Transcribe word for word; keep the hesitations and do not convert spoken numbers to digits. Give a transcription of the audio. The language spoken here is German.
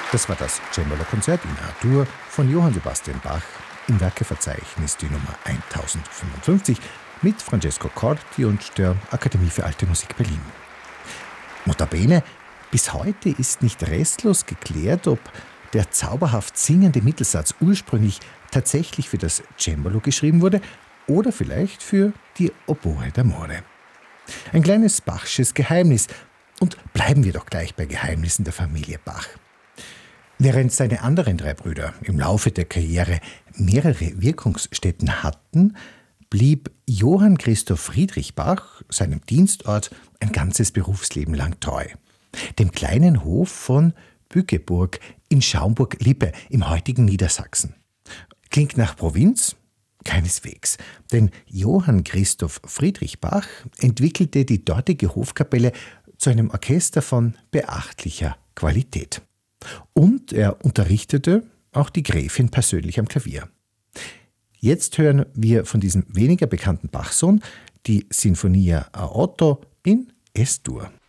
Das war das Cembalo-Konzert in A-Dur von Johann Sebastian Bach im Werkeverzeichnis die Nummer tausendfünfundfünfzig mit Francesco Corti und der Akademie für Alte Musik Berlin. Notabene, bis heute ist nicht restlos geklärt, ob der zauberhaft singende Mittelsatz ursprünglich tatsächlich für das Cembalo geschrieben wurde oder vielleicht für die Oboe d'amore. Ein kleines Bachsches Geheimnis. Und bleiben wir doch gleich bei Geheimnissen der Familie Bach. Während seine anderen drei Brüder im Laufe der Karriere mehrere Wirkungsstätten hatten, blieb Johann Christoph Friedrich Bach seinem Dienstort ein ganzes Berufsleben lang treu. Dem kleinen Hof von Bückeburg in Schaumburg-Lippe im heutigen Niedersachsen. Klingt nach Provinz? Keineswegs, denn Johann Christoph Friedrich Bach entwickelte die dortige Hofkapelle zu einem Orchester von beachtlicher Qualität. Und er unterrichtete auch die Gräfin persönlich am Klavier. Jetzt hören wir von diesem weniger bekannten Bachsohn die Sinfonia a Otto in Es-Dur.